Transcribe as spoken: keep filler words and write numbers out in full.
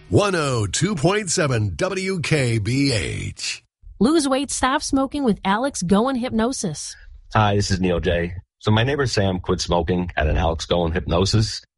one oh two point seven W K B H. Lose weight, stop smoking with Alex Goen Hypnosis. Hi, this is Neil J. So my neighbor Sam quit smoking at an Alex Goen Hypnosis.